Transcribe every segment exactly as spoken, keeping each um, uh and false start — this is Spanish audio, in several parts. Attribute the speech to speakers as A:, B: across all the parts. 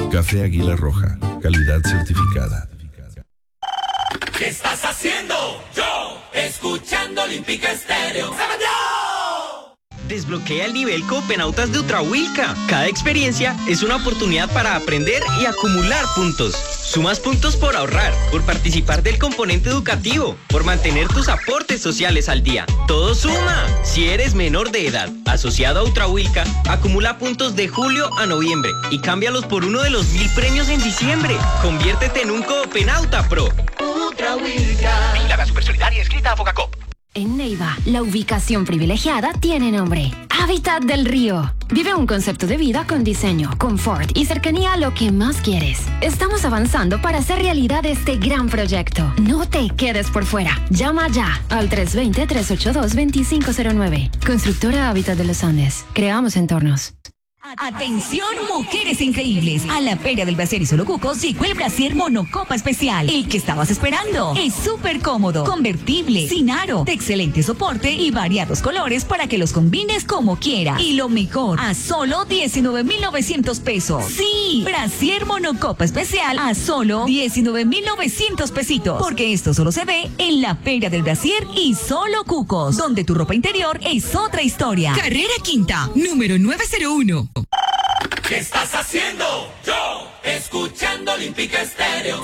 A: Café Águila Roja, calidad certificada.
B: ¿Qué estás haciendo? Yo, escuchando Olímpica Estéreo.
C: Desbloquea el nivel Copenautas de Ultrahuilca. Cada experiencia es una oportunidad para aprender y acumular puntos. Sumas puntos por ahorrar, por participar del componente educativo, por mantener tus aportes sociales al día. ¡Todo suma! Si eres menor de edad, asociado a Ultrahuilca, acumula puntos de julio a noviembre y cámbialos por uno de los mil premios en diciembre. Conviértete en un Copenauta Pro.
B: Ultrahuilca.
C: Vigilada Supersolidaria escrita a Fogacop.
D: En Neiva, la ubicación privilegiada tiene nombre: Hábitat del Río. Vive un concepto de vida con diseño, confort y cercanía a lo que más quieres. Estamos avanzando para hacer realidad este gran proyecto. No te quedes por fuera. Llama ya al tres dos cero, tres ocho dos, dos cinco cero nueve. Constructora Hábitat de los Andes. Creamos entornos.
E: Atención, mujeres increíbles. A la Feria del Brasier y Solo Cucos llegó el Brasier Monocopa Especial. El que estabas esperando. Es súper cómodo, convertible, sin aro, de excelente soporte y variados colores para que los combines como quieras. Y lo mejor, a solo diecinueve mil novecientos pesos. Sí, Brasier Monocopa Especial a solo diecinueve mil novecientos pesitos. Porque esto solo se ve en la Feria del Brasier y Solo Cucos, donde tu ropa interior es otra historia.
F: Carrera Quinta, número nueve cero uno.
B: ¿Qué estás haciendo? Yo, escuchando Olímpica Estéreo.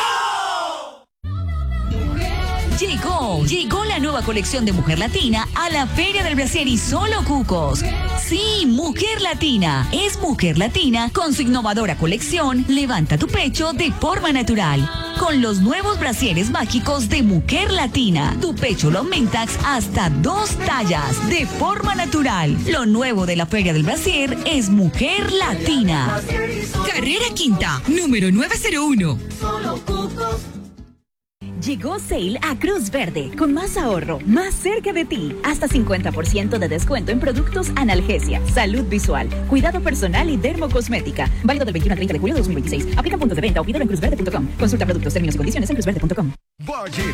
E: Llegó, llegó la nueva colección de Mujer Latina a la Feria del Brasier y Solo Cucos. Sí, Mujer Latina. Es Mujer Latina con su innovadora colección Levanta tu pecho de forma natural. Con los nuevos brasieres mágicos de Mujer Latina. Tu pecho lo aumentas hasta dos tallas de forma natural. Lo nuevo de la Feria del Brasier es Mujer Latina.
F: Carrera Quinta, número nueve cero uno.
B: Solo Cucos.
G: Llegó Sale a Cruz Verde, con más ahorro, más cerca de ti. Hasta cincuenta por ciento de descuento en productos analgesia, salud visual, cuidado personal y dermocosmética. Válido del veintiuno al treinta de julio de dos mil veintiséis. Aplica puntos de venta o pídelo en cruz verde punto com. Consulta productos, términos y condiciones en cruz verde punto com.
H: Valle